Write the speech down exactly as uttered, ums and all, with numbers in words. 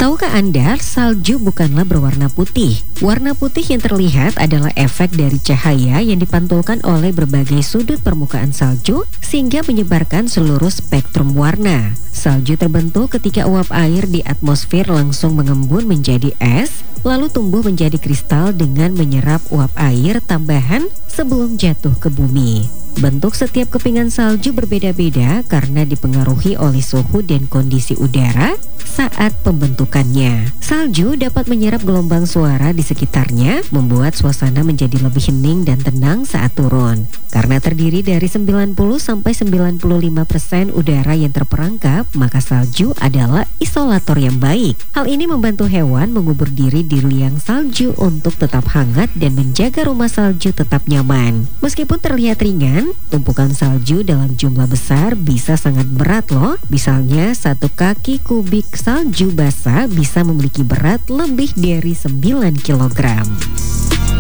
Tahukah Anda, salju bukanlah berwarna putih. Warna putih yang terlihat adalah efek dari cahaya yang dipantulkan oleh berbagai sudut permukaan salju sehingga menyebarkan seluruh spektrum warna. Salju terbentuk ketika uap air di atmosfer langsung mengembun menjadi es, lalu tumbuh menjadi kristal dengan menyerap uap air tambahan sebelum jatuh ke bumi. Bentuk setiap kepingan salju berbeda-beda karena dipengaruhi oleh suhu dan kondisi udara saat pembentukannya. Salju dapat menyerap gelombang suara di sekitarnya, membuat suasana menjadi lebih hening dan tenang saat turun. Karena terdiri dari sembilan puluh sampai sembilan puluh lima persen udara yang terperangkap, maka salju adalah isolator yang baik. Hal ini membantu hewan mengubur diri di liang salju untuk tetap hangat dan menjaga rumah salju tetap nyaman. Meskipun terlihat ringan, tumpukan salju dalam jumlah besar bisa sangat berat loh. Misalnya satu kaki kubik salju basah bisa memiliki berat lebih dari sembilan kilogram.